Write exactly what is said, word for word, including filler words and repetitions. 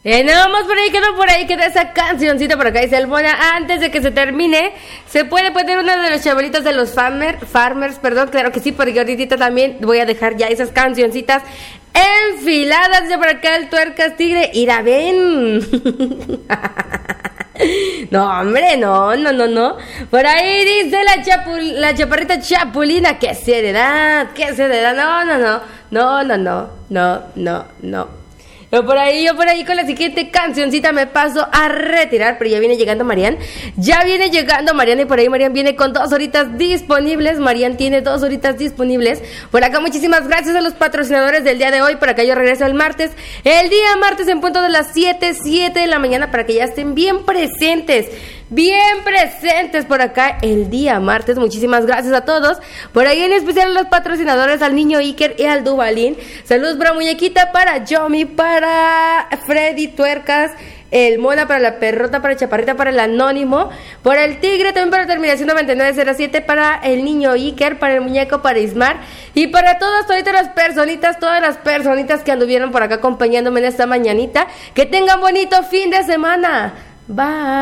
Eh, nada más por ahí quedó, por ahí queda esa cancioncita por acá, dice el Mona. Antes de que se termine, ¿se puede poner una de los chavalitos de los farmer, farmers? Perdón, claro que sí, porque ahorita también voy a dejar ya esas cancioncitas enfiladas. Dice por acá el Tuercas Tigre. Ira, ven. No, hombre, no, no, no, no. Por ahí dice la, chapul, la chaparrita Chapulina. ¿Qué seriedad? ¿Qué seriedad? No, no, no. No, no, no. No, no, no. Yo por ahí, yo por ahí con la siguiente cancioncita me paso a retirar, pero ya viene llegando Marian. Ya viene llegando Marian y por ahí Marian viene con dos horitas disponibles. Marian tiene dos horitas disponibles. Por acá muchísimas gracias a los patrocinadores del día de hoy. Por acá yo regreso el martes. El día martes en punto de las siete, siete de la mañana para que ya estén bien presentes. Bien presentes por acá el día martes. Muchísimas gracias a todos. Por ahí en especial a los patrocinadores, al niño Iker y al Dubalín. Saludos para muñequita, para Yomi, para Freddy Tuercas, el Mona, para la perrota, para Chaparrita, para el Anónimo, por el Tigre, también para terminación noventa y nueve cero siete, para el niño Iker, para el muñeco, para Ismar y para todas, todas las personitas, todas las personitas que anduvieron por acá acompañándome en esta mañanita. Que tengan bonito fin de semana. Bye.